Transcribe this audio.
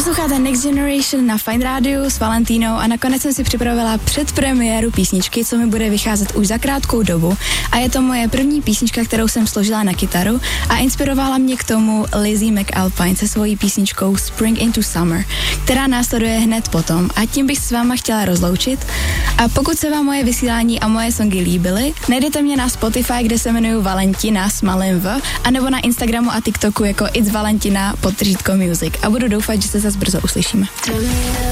Posloucháte Next Generation na Fine Radio s Valentínou a nakonec jsem si připravila předpremiéru písničky, co mi bude vycházet už za krátkou dobu a je to moje první písnička, kterou jsem složila na kytaru a inspirovala mě k tomu Lizzie McAlpine se svojí písničkou Spring into Summer, která následuje hned potom a tím bych s váma chtěla rozloučit. A pokud se vám moje vysílání a moje songy líbily, najdete mě na Spotify, kde se jmenuji Valentina s malým V, anebo na Instagramu a TikToku jako It's Valentina _music a budu doufat, že se zase brzo uslyšíme.